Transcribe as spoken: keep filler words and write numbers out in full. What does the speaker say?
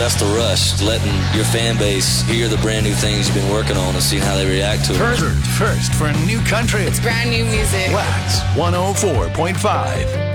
That's the rush, letting your fan base hear the brand new things you've been working on and seeing how they react to it. First, first for new country. It's brand new music. Wax one oh four point five.